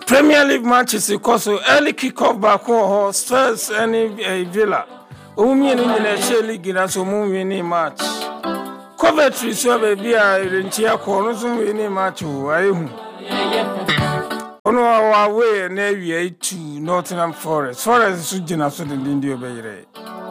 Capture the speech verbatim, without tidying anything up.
Premier League matches because early kick-off back home, Spurs and uh, Villa. Umi ni na share league na so mu win match. Coventry so baby a rentia ko no so win match o ayehu. Ono away na wie to Nottingham Forest. Forest so gina so de ndi obeyire.